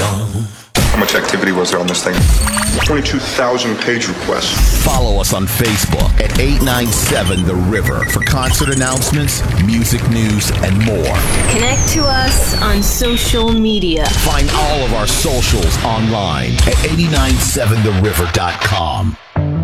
How much activity was there on this thing? 22,000 page requests. Follow us on Facebook at 897 The River for concert announcements, music news, and more. Connect to us on social media. Find all of our socials online at 897theriver.com.